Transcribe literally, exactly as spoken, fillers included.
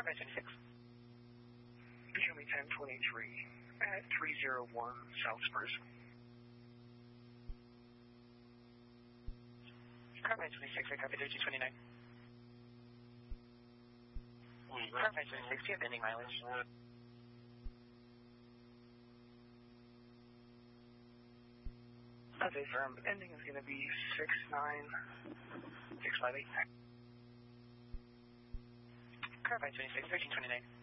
Carflight twenty-six. Show me ten twenty-three at three oh one South Spruce. Carflight twenty-six, I copy thirty-two twenty-nine. Carflight twenty-six, do you have ending mileage? Okay, firm. Ending is going to be six nine six five eight. Carflight twenty-six, thirteen twenty-nine.